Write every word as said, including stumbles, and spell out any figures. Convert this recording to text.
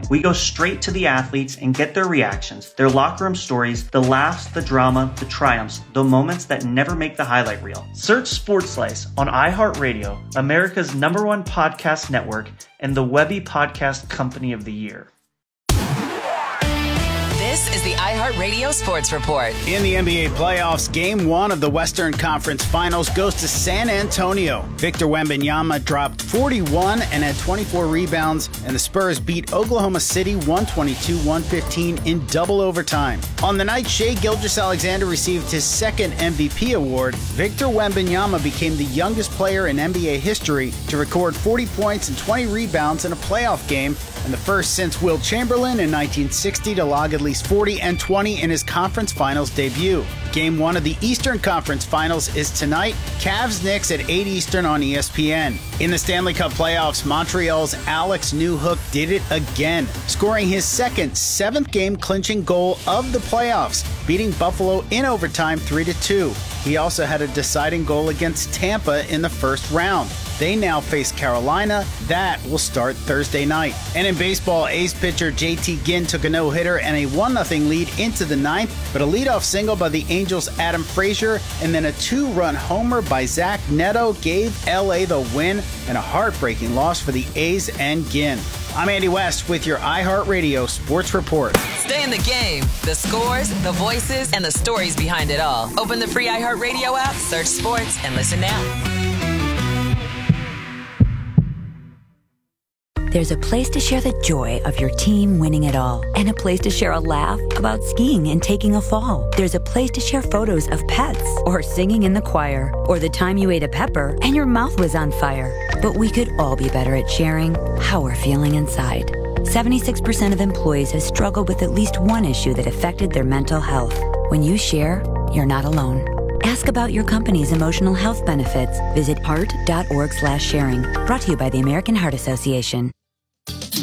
We go straight to the athletes and get their reactions, their locker room stories, the laughs, the drama, the triumphs, the moments that never make the highlight reel. Search Sports Slice on iHeartRadio, America's number one podcast network, and the Webby Podcast Company of the Year. This is the iHeartRadio Sports Report. In the N B A playoffs, game one of the Western Conference Finals goes to San Antonio. Victor Wembanyama dropped forty-one and had twenty-four rebounds, and the Spurs beat Oklahoma City one twenty-two to one fifteen in double overtime. On the night Shai Gilgeous-Alexander received his second M V P award, Victor Wembanyama became the youngest player in N B A history to record forty points and twenty rebounds in a playoff game, and the first since Wilt Chamberlain in nineteen sixty to log at least forty and twenty in his conference finals debut. Game one of the Eastern Conference Finals is tonight. Cavs-Knicks at eight Eastern on E S P N. In the Stanley Cup playoffs, Montreal's Alex Newhook did it again, scoring his second seventh game clinching goal of the playoffs, beating Buffalo in overtime three to two. He also had a deciding goal against Tampa in the first round. They now face Carolina. That will start Thursday night. And in baseball, ace pitcher J T Ginn took a no-hitter and a one nothing lead into the ninth, but a leadoff single by the Angels' Adam Frazier and then a two-run homer by Zach Neto gave L A the win, and a heartbreaking loss for the A's and Ginn. I'm Andy West with your iHeartRadio Sports Report. Stay in the game. The scores, the voices, and the stories behind it all. Open the free iHeartRadio app, search sports, and listen now. There's a place to share the joy of your team winning it all, and a place to share a laugh about skiing and taking a fall. There's a place to share photos of pets, or singing in the choir, or the time you ate a pepper and your mouth was on fire. But we could all be better at sharing how we're feeling inside. seventy-six percent of employees have struggled with at least one issue that affected their mental health. When you share, you're not alone. Ask about your company's emotional health benefits. Visit heart dot org slash sharing. Brought to you by the American Heart Association.